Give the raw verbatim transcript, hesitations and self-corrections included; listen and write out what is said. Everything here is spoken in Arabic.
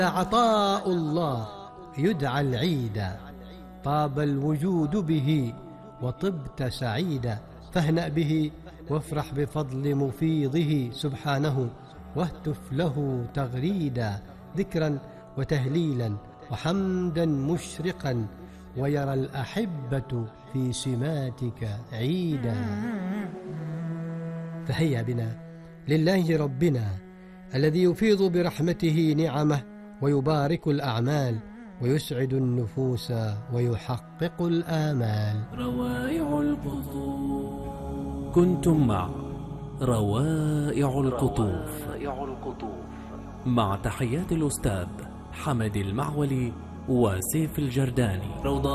عطاء الله يدعى العيدا، طاب الوجود به وطبت سعيدا، فاهنأ به وافرح بفضل مفيضه سبحانه، واهتف له تغريدا، ذكرا وتهليلا وحمدا مشرقا، ويرى الأحبة في سماتك عيدا. فهيا بنا لله ربنا الذي يفيض برحمته نعمه ويبارك الأعمال ويسعد النفوس ويحقق الآمال. روائع القطوف. كنتم مع روائع القطوف مع تحيات الأستاذ حمد المعولي وسيف الجرداني.